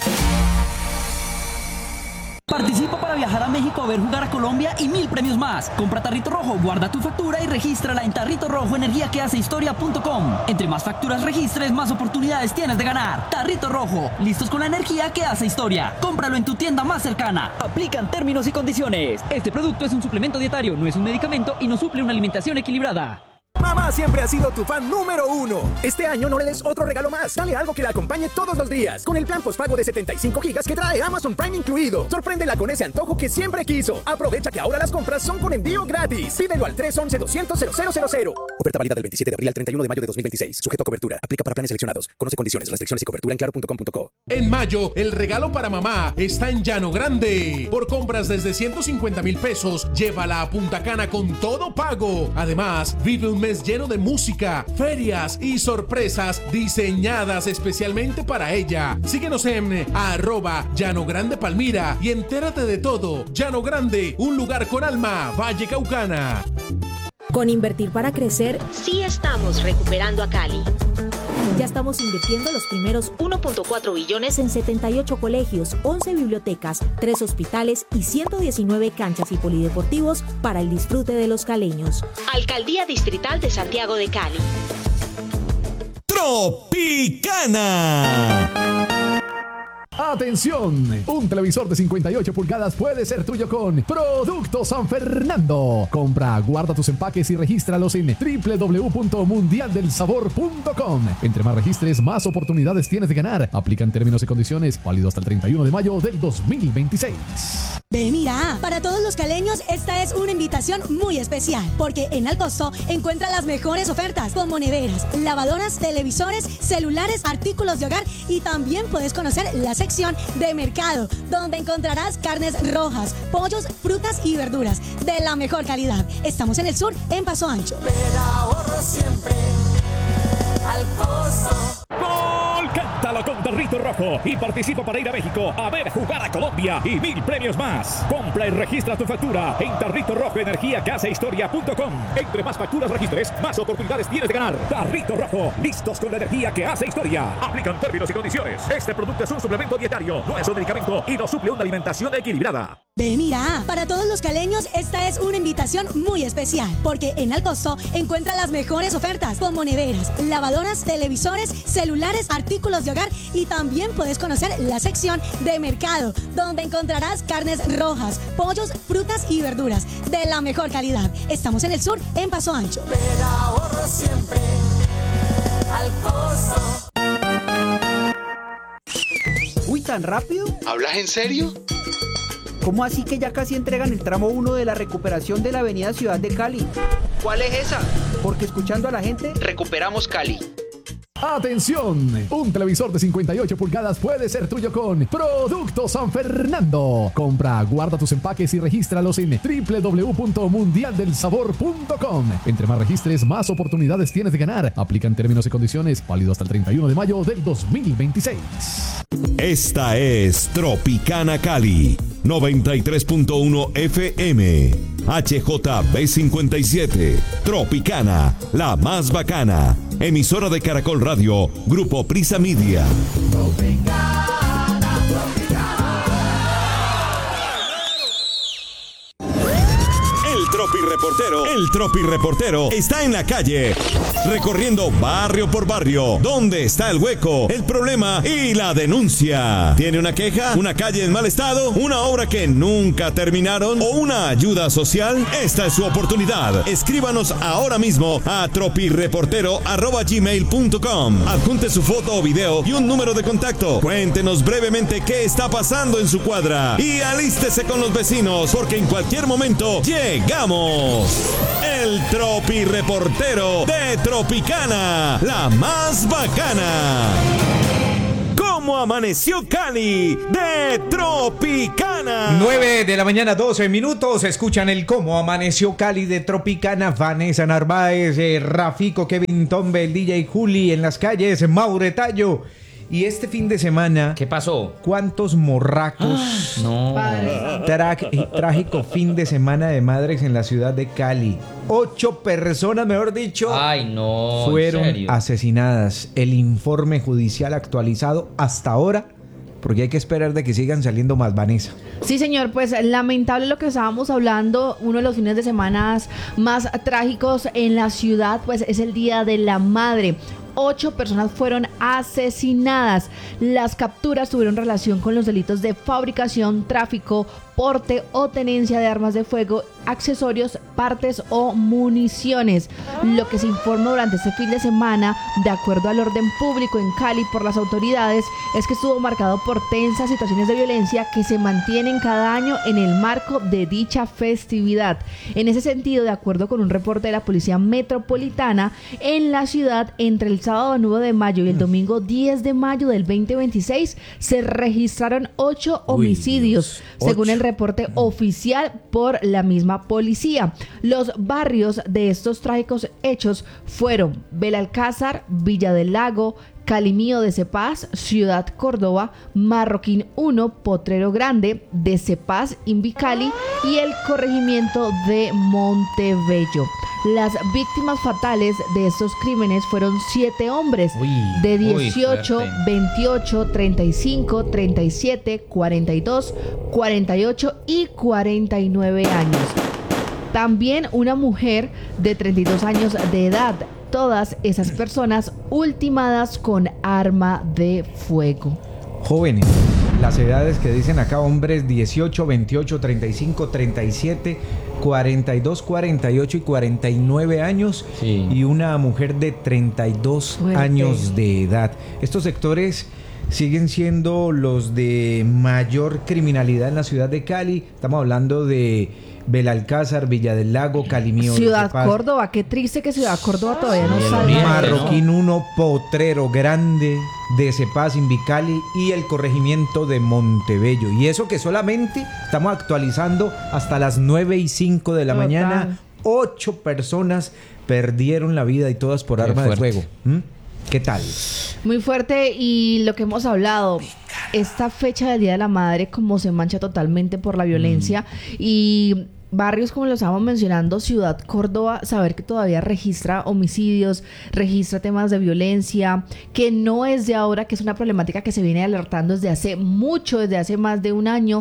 Participa para viajar a México a ver jugar a Colombia y 1000 premios más. Compra Tarrito Rojo, guarda tu factura y regístrala en Tarrito Rojo Energía que hace historia.com. Entre más facturas registres, más oportunidades tienes de ganar. Tarrito Rojo, listos con la energía que hace historia. Cómpralo en tu tienda más cercana. Aplican términos y condiciones. Este producto es un suplemento dietario, no es un medicamento y no suple una alimentación equilibrada. Mamá siempre ha sido tu fan número 1. Este año no le des otro regalo más. Dale algo que la acompañe todos los días. Con el plan postpago de 75 gigas que trae Amazon Prime incluido. Sorpréndela con ese antojo que siempre quiso. Aprovecha que ahora las compras son con envío gratis. Pídelo al 311-200-0000. Oferta válida del 27 de abril al 31 de mayo de 2026. Sujeto a cobertura. Aplica para planes seleccionados. Conoce condiciones, restricciones y cobertura en claro.com.co. En mayo, el regalo para mamá está en Llano Grande. Por compras desde 150,000 pesos, llévala a Punta Cana con todo pago. Además, vive un mes lleno de música, ferias y sorpresas diseñadas especialmente para ella. Síguenos en @LlanoGrandePalmira y entérate de todo. Llano Grande, un lugar con alma, Valle Caucana. Con Invertir para Crecer, sí estamos recuperando a Cali. Ya estamos invirtiendo los primeros 1.4 billones en 78 colegios, 11 bibliotecas, 3 hospitales y 119 canchas y polideportivos para el disfrute de los caleños. Alcaldía Distrital de Santiago de Cali. Tropicana. ¡Atención! Un televisor de 58 pulgadas puede ser tuyo con Producto San Fernando. Compra, guarda tus empaques y regístralos en www.mundialdelsabor.com. Entre más registres, más oportunidades tienes de ganar. Aplican términos y condiciones, válido hasta el 31 de mayo del 2026. Ve, mira, para todos los caleños esta es una invitación muy especial, porque en Al Costo encuentra las mejores ofertas como neveras, lavadoras, televisores, celulares, artículos de hogar, y también puedes conocer la sección de mercado, donde encontrarás carnes rojas, pollos, frutas y verduras de la mejor calidad. Estamos en el sur, en Paso Ancho. Pero ahorro siempre Al Costo. ¡Gol! Cántalo con Tarrito Rojo y participa para ir a México a ver jugar a Colombia y 1000 premios más. Compra y registra tu factura en Tarrito Rojo Energía que hace historia.com. Entre más facturas registres, más oportunidades tienes de ganar. Tarrito Rojo, listos con la energía que hace historia. Aplican términos y condiciones. Este producto es un suplemento dietario, no es un medicamento y no suple una alimentación equilibrada. Ve, mira, para todos los caleños esta es una invitación muy especial, porque en Al Costo encuentra las mejores ofertas como neveras, lavadoras, televisores, celulares, artículos de hogar, y también puedes conocer la sección de mercado, donde encontrarás carnes rojas, pollos, frutas y verduras de la mejor calidad. Estamos en el sur, en Paso Ancho. Pero ahorro siempre Al Costo. Uy, ¿tan rápido? ¿Hablas en serio? ¿Cómo así que ya casi entregan el tramo 1 de la recuperación de la avenida Ciudad de Cali? ¿Cuál es esa? Porque escuchando a la gente, recuperamos Cali. ¡Atención! Un televisor de 58 pulgadas puede ser tuyo con Producto San Fernando. Compra, guarda tus empaques y regístralos en www.mundialdelsabor.com. Entre más registres, más oportunidades tienes de ganar. Aplican términos y condiciones, válido hasta el 31 de mayo del 2026. Esta es Tropicana Cali, 93.1 FM. HJB57, Tropicana, la más bacana. Emisora de Caracol Radio, Grupo Prisa Media. El Tropi Reportero está en la calle, recorriendo barrio por barrio, donde está el hueco, el problema y la denuncia. ¿Tiene una queja? ¿Una calle en mal estado? ¿Una obra que nunca terminaron? ¿O una ayuda social? Esta es su oportunidad. Escríbanos ahora mismo a tropireportero@gmail.com. Adjunte su foto o video y un número de contacto. Cuéntenos brevemente qué está pasando en su cuadra y alístese con los vecinos, porque en cualquier momento llegamos. El Tropi Reportero de Tropicana, la más bacana. ¿Cómo amaneció Cali de Tropicana? 9 de la mañana, 12 minutos. Escuchan el Cómo amaneció Cali de Tropicana. Vanessa Narváez, Rafico, Kevin Tombe, el DJ Juli en las calles, Mauretayo. Y este fin de semana... ¿Qué pasó? ¿Cuántos morracos? No. Trágico fin de semana de madres en la ciudad de Cali. 8 personas, mejor dicho, ay, no, fueron ¿en serio? asesinadas. El informe judicial actualizado hasta ahora, porque hay que esperar de que sigan saliendo más, Vanessa. Sí, señor, pues lamentable lo que estábamos hablando. Uno de los fines de semana más trágicos en la ciudad, pues es el Día de la Madre. 8 personas fueron asesinadas. Las capturas tuvieron relación con los delitos de fabricación, tráfico, porte o tenencia de armas de fuego, accesorios, partes o municiones. Lo que se informó durante este fin de semana, de acuerdo al orden público en Cali por las autoridades, es que estuvo marcado por tensas situaciones de violencia que se mantienen cada año en el marco de dicha festividad. En ese sentido, de acuerdo con un reporte de la Policía Metropolitana, en la ciudad, entre el sábado 9 de mayo y el domingo 10 de mayo del 2026, se registraron 8 homicidios, según el reporte oficial por la misma policía. Los barrios de estos trágicos hechos fueron Belalcázar, Villa del Lago, Calimío de Cepaz, Ciudad Córdoba, Marroquín 1, Potrero Grande, de Cepaz, Invicali y el corregimiento de Montebello. Las víctimas fatales de estos crímenes fueron 7 hombres de 18, 28, 35, 37, 42, 48 y 49 años. También una mujer de 32 años de edad. Todas esas personas ultimadas con arma de fuego. Jóvenes, las edades que dicen acá, hombres 18, 28, 35, 37, 42, 48 y 49 años, sí. Y una mujer de 32 años de edad. Estos sectores siguen siendo los de mayor criminalidad en la ciudad de Cali. Estamos hablando de Belalcázar, Villa del Lago, Calimío, Ciudad Córdoba, qué triste que Ciudad Córdoba todavía no salga. Marroquín 1, Potrero Grande, de Cepaz, Invicali y el corregimiento de Montebello. Y eso que solamente estamos actualizando hasta las 9:05 de la mañana. 8 personas perdieron la vida y todas por arma de fuego. ¿Qué tal? Muy fuerte, y lo que hemos hablado, esta fecha del Día de la Madre como se mancha totalmente por la violencia y barrios como lo estábamos mencionando, Ciudad Córdoba, saber que todavía registra homicidios, registra temas de violencia, que no es de ahora, que es una problemática que se viene alertando desde hace mucho, desde hace más de un año,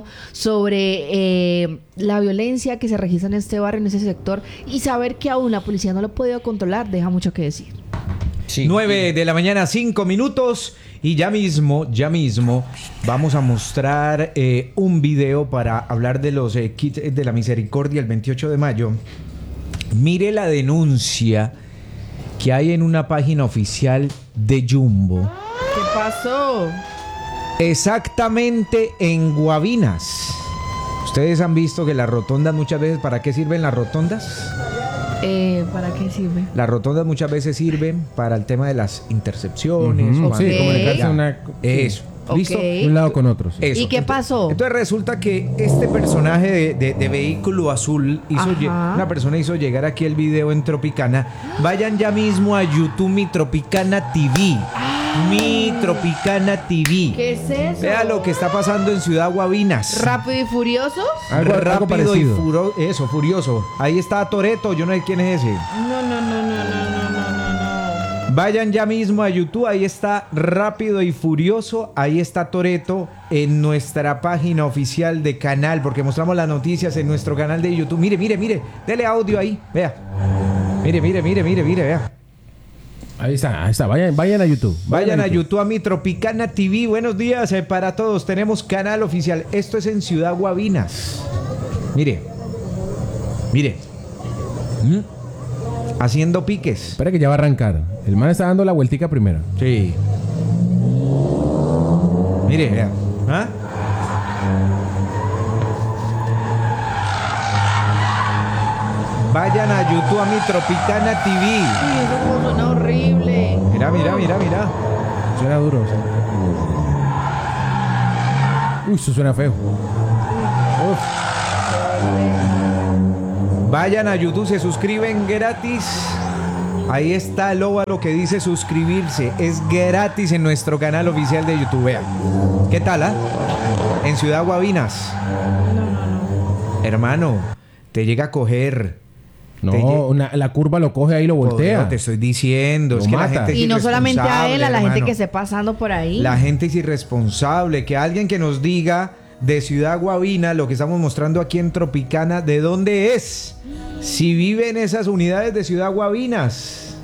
sobre la violencia que se registra en este barrio, en ese sector, y saber que aún la policía no lo ha podido controlar, deja mucho que decir. Sí. 9 de la mañana, 5 minutos. Y ya mismo vamos a mostrar un video para hablar de los kits de la misericordia el 28 de mayo. Mire la denuncia que hay en una página oficial de Jumbo. ¿Qué pasó? Exactamente en Guavinas. Ustedes han visto que las rotondas, muchas veces, ¿para qué sirven las rotondas? ¿Para qué sirve? Las rotondas muchas veces sirven para el tema de las intercepciones. Sí, comunicarse una... Eso. ¿Listo? De un lado con otro. Sí. Eso. ¿Y qué pasó? Entonces resulta que este personaje de vehículo azul una persona hizo llegar aquí el video en Tropicana. Vayan ya mismo a YouTube Mi Tropicana TV. Mi Tropicana TV. ¿Qué es eso? Vea lo que está pasando en Ciudad Guavinas. ¿Rápido y Furioso? Algo rápido y parecido. furioso. Ahí está Toretto, yo no sé quién es ese. No. Vayan ya mismo a YouTube, ahí está Rápido y Furioso, ahí está Toretto en nuestra página oficial de canal, porque mostramos las noticias en nuestro canal de YouTube. Mire, dele audio ahí, vea. Mire, vea. Ahí está. Vayan a YouTube. Vayan a YouTube a Mi Tropicana TV. Buenos días para todos. Tenemos canal oficial. Esto es en Ciudad Guavinas. Mire. Haciendo piques. Espera que ya va a arrancar. El man está dando la vueltica primero. Sí. Mire, vea. ¿Ah? Vayan a YouTube a Mi Tropicana TV. Sí, eso suena horrible. Mira. Suena duro. Sí. Uy, eso suena feo. Uf. Vayan a YouTube, se suscriben gratis. Ahí está el óvalo que dice suscribirse. Es gratis en nuestro canal oficial de YouTube. Vean. ¿Qué tal, En Ciudad Guavinas. No. Hermano, te llega a coger. No, la curva lo coge ahí y lo voltea. No, te estoy diciendo. Es que la gente es y no solamente a él, a la gente hermano. que esté pasando por ahí. La gente es irresponsable. Que alguien que nos diga de Ciudad Guavina, lo que estamos mostrando aquí en Tropicana, ¿de dónde es? Si vive en esas unidades de Ciudad Guavinas.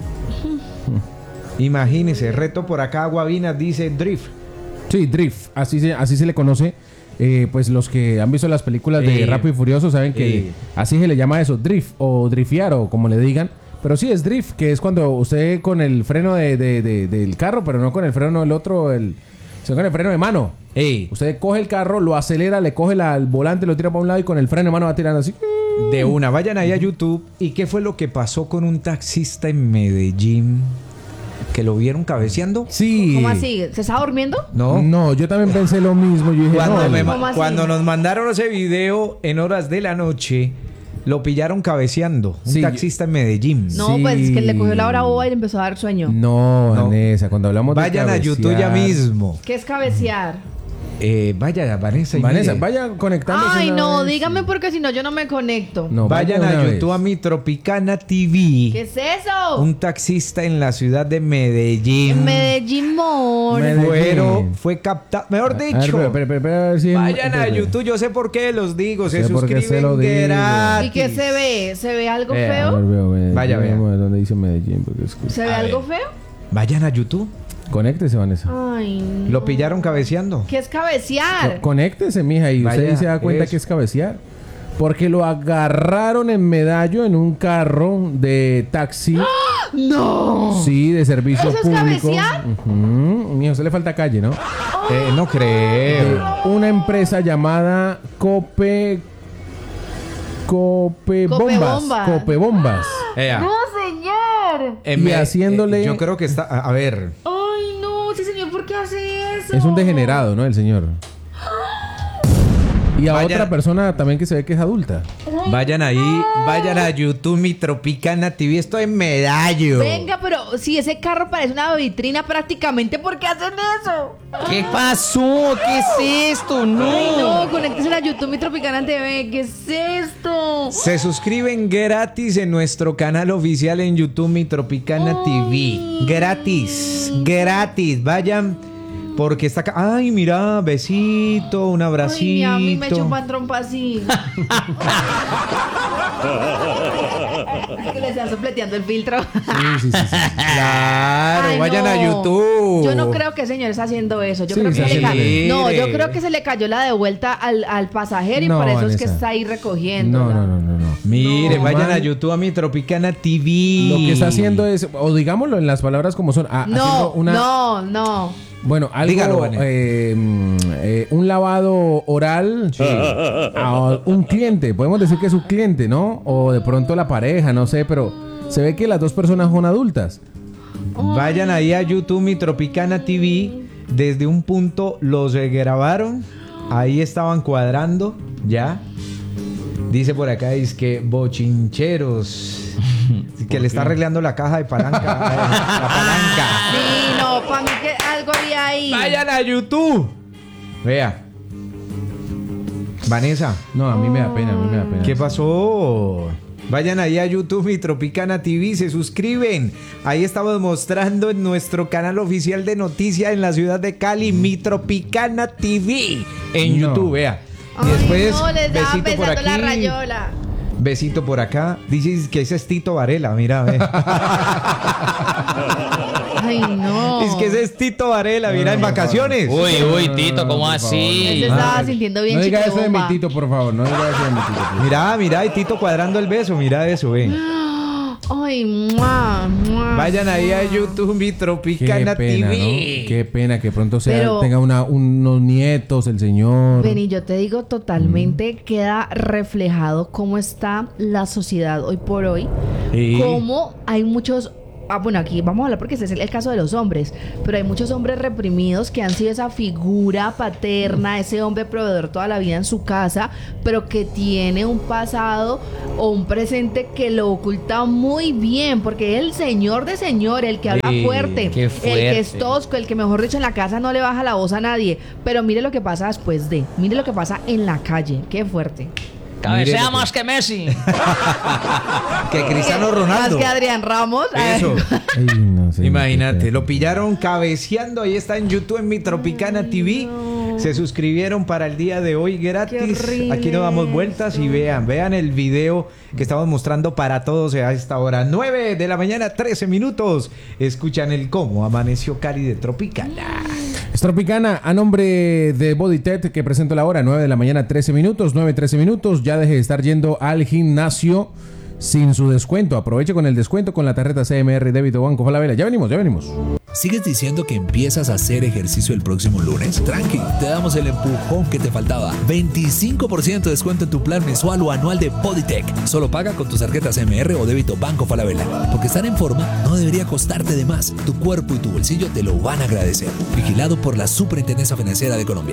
Imagínese, reto por acá, Guavinas dice Drift. Sí, Drift, así se le conoce. Pues los que han visto las películas de Rápido y Furioso saben que así se le llama eso, Drift o driftear o como le digan. Pero sí es Drift, que es cuando usted con el freno del carro, pero no con el freno del otro, sino con el freno de mano. Usted coge el carro, lo acelera, le coge el volante, lo tira para un lado y con el freno de mano va tirando así. De una, vayan ahí a YouTube. ¿Y qué fue lo que pasó con un taxista en Medellín? ¿Que lo vieron cabeceando? Sí. ¿Cómo así? ¿Se estaba durmiendo? No, yo también pensé lo mismo. Yo dije, cuando nos mandaron ese video en horas de la noche, lo pillaron cabeceando. Un taxista en Medellín. No, pues es que le cogió la hora boba y le empezó a dar sueño. No, Vanessa, cuando hablamos de vayan a YouTube ya mismo. ¿Qué es cabecear? Vaya, Vanessa. Vaya conectándose. Ay, no, dígame porque si no yo no me conecto. No, vayan a YouTube a Mi Tropicana TV. ¿Qué es eso? Un taxista en la ciudad de Medellín. En Medellín, fue captado. Mejor dicho. Vayan a YouTube, yo sé por qué los digo. Se suscriben gratis. ¿Y qué se ve? ¿Se ve algo feo? Vaya, vea. ¿Dónde dice Medellín? ¿Se ve algo feo? Vayan a YouTube. Conéctese, Vanessa. Ay, no. Lo pillaron cabeceando. ¿Qué es cabecear? Conéctese, mija, y usted se da cuenta que es cabecear. Porque lo agarraron en Medallo en un carro de taxi. ¡Ah! ¡No! Sí, de servicio público. ¿Eso es cabecear? Mija, a usted le falta calle, ¿no? No creo. Una empresa llamada Copebombas. No, señor. Y haciéndole... yo creo que está... A ver... Ay, no, sí, señor, ¿por qué hace eso? Es un degenerado, ¿no? El señor. Y a otra persona también que se ve que es adulta. Vayan ahí, vayan a YouTube Mi Tropicana TV. Esto es Medallo. Venga, pero si ese carro parece una vitrina prácticamente, ¿por qué hacen eso? ¿Qué pasó? ¿Qué es esto? No. Ay, no, conéctense a YouTube Mi Tropicana TV. ¿Qué es esto? Se suscriben gratis en nuestro canal oficial en YouTube Mi Tropicana TV. Gratis, gratis. Vayan. Porque está acá. Ay, mira, besito, un abracito. Ay, a mí me chupan trompa así. Es que le están sopleteando el filtro. Sí. Claro, ay, vayan a YouTube. Yo no creo que el señor está haciendo eso. Yo creo que yo creo que se le cayó la de vuelta al pasajero y por eso Vanessa. Es que está ahí recogiendo. No. Mire, vayan a YouTube a Mi Tropicana TV. Lo que está haciendo es, o digámoslo en las palabras como son. No. Bueno, algo, Dígalo, un lavado oral a un cliente. Podemos decir que es un cliente, ¿no? O de pronto la pareja, no sé, pero se ve que las dos personas son adultas. Vayan ahí a YouTube, Mi Tropicana TV. Desde un punto los grabaron. Ahí estaban cuadrando, ya. Dice por acá, es que bochincheros. Que le está arreglando la caja de palanca. La palanca. Sí, no, para mí que algo había ahí. Vayan a YouTube. Vea. Vanessa. No, a mí me da pena, ¿Qué pasó? Vayan ahí a YouTube y Tropicana TV, se suscriben. Ahí estamos mostrando en nuestro canal oficial de noticias en la ciudad de Cali, Mi Tropicana TV en YouTube, vea. Y después, no, les da besito por aquí. La rayola. Besito por acá. Dices que ese es Tito Varela, mira, ve. Ay, no. Es que ese es Tito Varela, mira, en vacaciones. Uy, Tito, ¿cómo así? Él se estaba sintiendo bien No diga eso de mi chiquibomba. Tito, por favor. No diga eso de mi Tito. Mira, y Tito cuadrando el beso, mira eso, ve. Ay, mua, mua. Vayan ahí a YouTube, Mi Tropicana Qué pena, TV. ¿no? Qué pena que pronto Pero- tenga unos nietos el señor. Vení, yo te digo, totalmente queda reflejado cómo está la sociedad hoy por hoy. Sí. Cómo hay muchos... bueno, aquí vamos a hablar porque ese es el caso de los hombres, pero hay muchos hombres reprimidos que han sido esa figura paterna, ese hombre proveedor toda la vida en su casa, pero que tiene un pasado o un presente que lo oculta muy bien, porque es el señor de señor, el que habla Sí, fuerte, qué el que es fuerte. tosco, el que mejor dicho en la casa no le baja la voz a nadie, pero mire lo que pasa después de, mire lo que pasa en la calle, qué fuerte. Cabecea más que Messi. Que Cristiano Ronaldo. Más que Adrián Ramos. Eso. Ay, no sé. Imagínate, lo pillaron cabeceando. Ahí está en YouTube, en Mi Tropicana TV. Se suscribieron para el día de hoy gratis. Aquí nos damos vueltas y vean el video que estamos mostrando para todos a esta hora. 9 de la mañana, 13 minutos. Escuchan el cómo amaneció Cali de Tropicana. Es Tropicana, a nombre de Bodytech, que presento la hora, 9 de la mañana, 13 minutos, 9:13 minutos. Ya deje de estar yendo al gimnasio sin su descuento. Aproveche con el descuento con la tarjeta CMR Débito Banco Falabella. Ya venimos. ¿Sigues diciendo que empiezas a hacer ejercicio el próximo lunes? Tranqui, te damos el empujón que te faltaba. 25% de descuento en tu plan mensual o anual de Bodytech. Solo paga con tus tarjetas CMR o Débito Banco Falabella. Porque estar en forma no debería costarte de más. Tu cuerpo y tu bolsillo te lo van a agradecer. Vigilado por la Superintendencia Financiera de Colombia.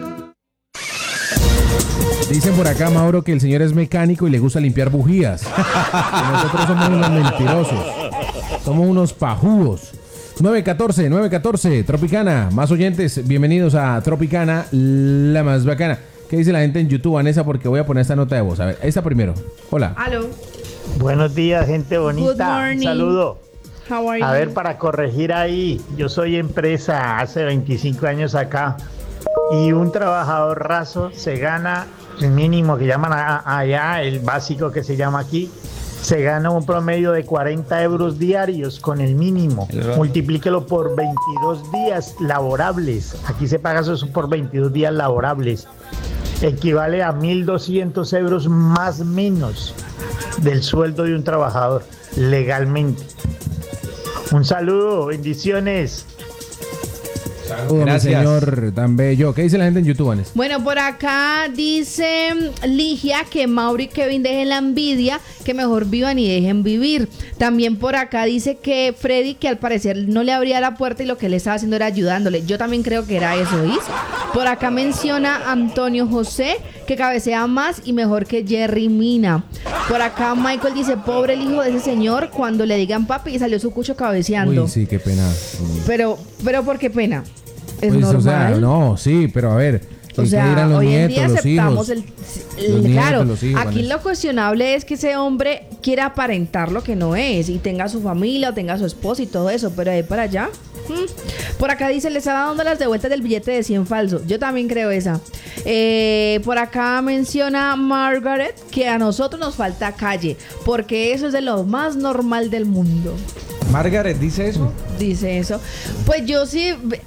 Dicen por acá, Mauro, que el señor es mecánico y le gusta limpiar bujías. Que nosotros somos unos mentirosos. Somos unos pajúos. 914, Tropicana. Más oyentes, bienvenidos a Tropicana, la más bacana. ¿Qué dice la gente en YouTube, Vanessa? Porque voy a poner esta nota de voz. A ver, esta primero. Hola. Aló. Buenos días, gente bonita. Good morning. Un saludo. How are A you? ver, para corregir ahí, yo soy empresa hace 25 años acá y un trabajador raso se gana el mínimo que llaman allá, el básico que se llama aquí, se gana un promedio de 40 euros diarios con el mínimo. Multiplíquelo por 22 días laborables. Aquí se paga eso por 22 días laborables. Equivale a 1.200 euros más menos del sueldo de un trabajador legalmente. Un saludo, bendiciones. Saludos, Gracias. señor tan bello. ¿Qué dice la gente en YouTube, Vanessa? Bueno, por acá dice Ligia que Mauro y Kevin dejen la envidia, que mejor vivan y dejen vivir. También por acá dice que Freddy, que al parecer no le abría la puerta y lo que le estaba haciendo era ayudándole. Yo también creo que era eso, ¿viste? Por acá menciona Antonio José, que cabecea más y mejor que Jerry Mina. Por acá Michael dice, pobre el hijo de ese señor, cuando le digan papi y salió su cucho cabeceando. Uy, sí, qué pena. Pero ¿por qué pena? Es Pues, normal. o sea, no, sí, pero a ver. O ¿qué sea, dirán los hoy en nietos, día los aceptamos hijos? el Los claro, nietos, los hijos, aquí Vanessa. lo cuestionable es que ese hombre quiera aparentar lo que no es y tenga su familia o tenga su esposa y todo eso, pero de ahí para allá. Por acá dice, le estaba dando las devueltas del billete de 100 falso. Yo también creo esa. Por acá menciona Margaret que a nosotros nos falta calle, porque eso es de lo más normal del mundo. Margaret dice eso. Dice eso. Pues yo sí...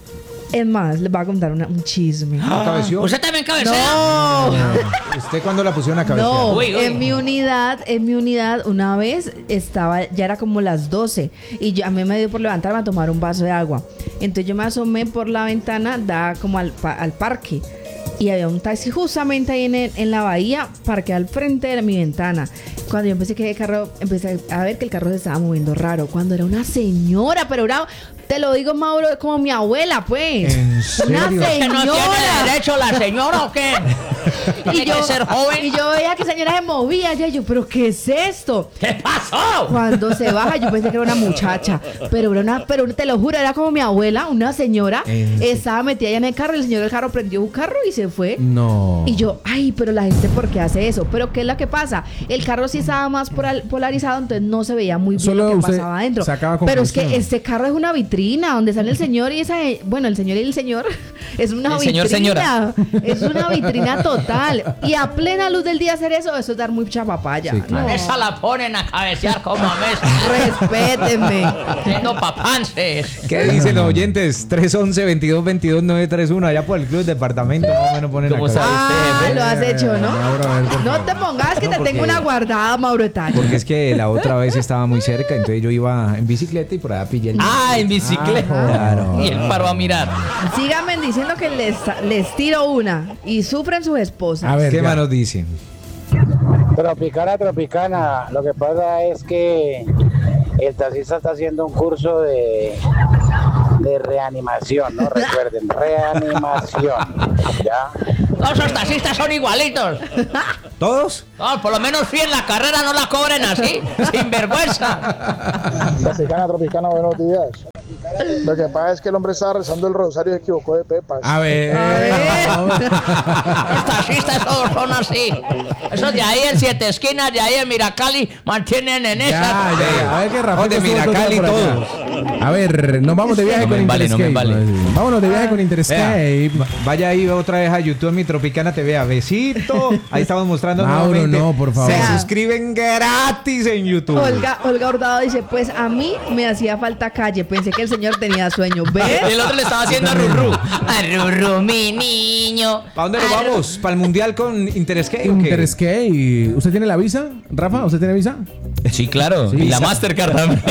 Es más, les voy a contar un chisme. ¿No cabeció? ¿Usted también cabecea? ¡No! ¿Usted cuándo la pusieron a cabecear? No, Uy. en mi unidad, una vez ya era como las 12 y a mí me dio por levantarme a tomar un vaso de agua. Entonces yo me asomé por la ventana, da como al parque. Y había un taxi justamente ahí en la bahía, parqueado al frente de mi ventana. Cuando yo empecé a ver que el carro se estaba moviendo raro. Cuando era una señora, pero era, te lo digo, Mauro, como mi abuela, pues. ¿En serio? Una ¿Que señora. no tiene derecho la señora o qué? ¿Tiene que ser joven? Y yo veía que la señora se movía. Y yo, ¿pero qué es esto? ¿Qué pasó? Cuando se baja, yo pensé que era una muchacha. Pero te lo juro, era como mi abuela, una señora. Estaba metida allá en el carro. Y el señor del carro prendió un carro y se fue. No. Y yo, ay, pero la gente, ¿por qué hace eso? Pero ¿qué es lo que pasa? El carro sí estaba más polarizado, entonces no se veía muy bien Solo lo que pasaba adentro. Pero es que este carro es una vitrina donde sale el señor y el señor y el señor es una vitrina. Señora. Es una vitrina total. Y a plena luz del día hacer eso es dar mucha papaya. Sí, claro. No. Esa la ponen a cabecear como a mesa. Respétenme. Haciendo papances. ¿Qué dicen los oyentes? 311-2222-931, allá por el club departamento, más o menos ponen ¿Cómo acá. sabe? Lo has hecho, ¿no? Mauro, a ver, por No favor. te pongas que No, te porque- tengo una guardada, Mauro Etaño. Porque es que la otra vez estaba muy cerca, entonces yo iba en bicicleta y por allá pillé el... Ah, en bicicleta. Claro. Y él paró a mirar. Síganme diciendo que les tiro una y sufren sus esposas. A ver, ¿Qué ya. más nos dicen? Tropicana, lo que pasa es que el taxista está haciendo un curso de reanimación, ¿no? Recuerden, reanimación, ¿ya? Todos los taxistas son igualitos. ¿Todos? No, por lo menos fui en la carrera, no la cobren así, sin vergüenza. Tropicana, buenos días. Lo que pasa es que el hombre estaba rezando el rosario y se equivocó de pepas. A ver. Los taxistas todos son así. Esos de ahí en Siete Esquinas, de ahí en Miracali, mantienen en esa. Ya. A ver qué Rafael. De Miracali todos. A ver, nos vamos de viaje con Interescape. Vámonos de viaje con Interescape. Vaya ahí otra vez a YouTube, mi Tropicana TV, a besito. Ahí estamos mostrando Mauro, nuevamente. no, por favor. Se suscriben gratis en YouTube. Olga Hurtado dice, pues a mí me hacía falta calle, pensé que el señor tenía sueño. ¿Ves? El otro le estaba haciendo a Rurru. A Rurru, mi niño. ¿Para dónde nos vamos? ¿Para el mundial con Interescape? Interescape. ¿Usted tiene la visa? Rafa, ¿usted tiene visa? Sí, claro. Sí. Y la Mastercard también.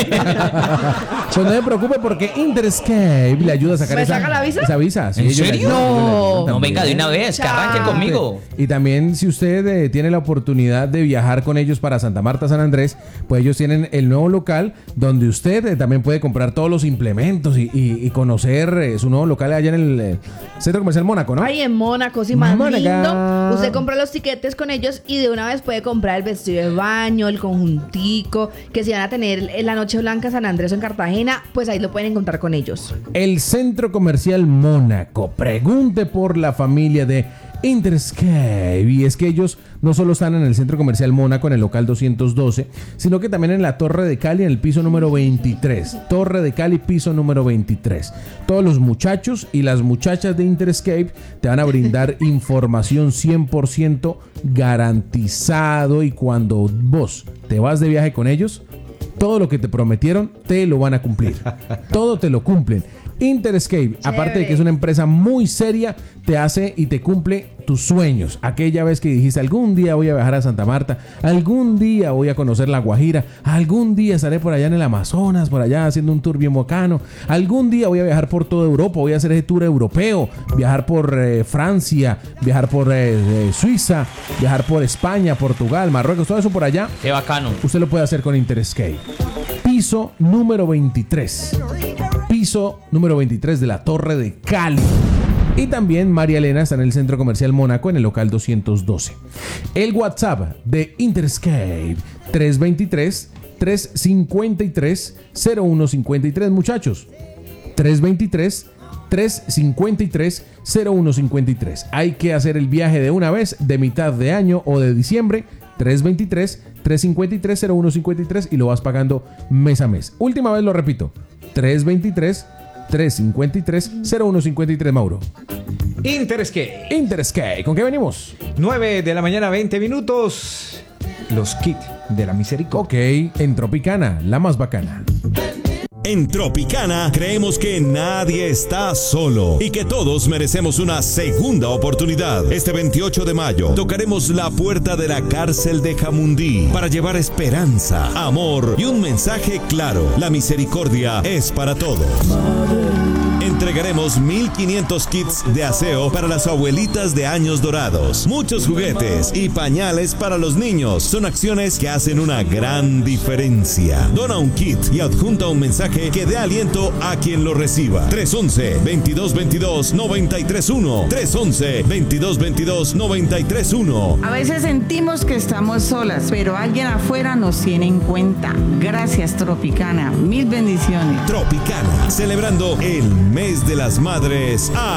Pues no se preocupe porque Interescape le ayuda a sacar ¿Me saca la visa? esa visa. Sí, ¿En ellos le serio? ayudan, ellos le ayudan No, también. venga de una vez, que arranque conmigo. Y también si usted tiene la oportunidad de viajar con ellos para Santa Marta, San Andrés, pues ellos tienen el nuevo local donde usted también puede comprar todos los implementos y conocer su nuevo local allá en el Centro Comercial Mónaco, ¿no? Ahí en Mónaco, sí, más Mónaco. lindo. Usted compra los tiquetes con ellos y de una vez puede comprar el vestido de baño, el conjuntico, que si van a tener en la Noche Blanca en San Andrés o en Cartagena, pues ahí lo pueden encontrar con ellos. El Centro Comercial Mónaco. Pregunte por la familia de Interescape. Y es que ellos no solo están en el Centro Comercial Mónaco, en el local 212, sino que también en la Torre de Cali, en el piso número 23. Torre de Cali, piso número 23. Todos los muchachos y las muchachas de Interescape te van a brindar información 100% garantizado. Y cuando vos te vas de viaje con ellos, todo lo que te prometieron te lo van a cumplir. Todo te lo cumplen. Interescape, aparte de que es una empresa muy seria, te hace y te cumple tus sueños. Aquella vez que dijiste, algún día voy a viajar a Santa Marta, algún día voy a conocer La Guajira, algún día estaré por allá en el Amazonas, por allá haciendo un tour bien bacano, algún día voy a viajar por toda Europa, voy a hacer ese tour europeo, viajar por Francia, viajar por Suiza, viajar por España, Portugal, Marruecos, todo eso por allá. Qué bacano. Usted lo puede hacer con Interescape. Piso número 23. Piso número 23 de la Torre de Cali. Y también María Elena está en el Centro Comercial Mónaco, en el local 212. El WhatsApp de Interescape, 323-353-0153, muchachos. 323-353-0153. Hay que hacer el viaje de una vez, de mitad de año o de diciembre. 323-353-0153 y lo vas pagando mes a mes. Última vez lo repito. 323-353-0153, Mauro. Interescape. ¿Con qué venimos? 9 de la mañana, 20 minutos. Los kits de la misericordia. Ok, en Tropicana, la más bacana. En Tropicana creemos que nadie está solo y que todos merecemos una segunda oportunidad. Este 28 de mayo tocaremos la puerta de la cárcel de Jamundí para llevar esperanza, amor y un mensaje claro. La misericordia es para todos. Entregaremos 1,500 kits de aseo para las abuelitas de años dorados, muchos juguetes y pañales para los niños. Son acciones que hacen una gran diferencia. Dona un kit y adjunta un mensaje que dé aliento a quien lo reciba. 311-2222-931. 311-2222-931. A veces sentimos que estamos solas, pero alguien afuera nos tiene en cuenta. Gracias, Tropicana. Mil bendiciones. Tropicana, celebrando el mes de las madres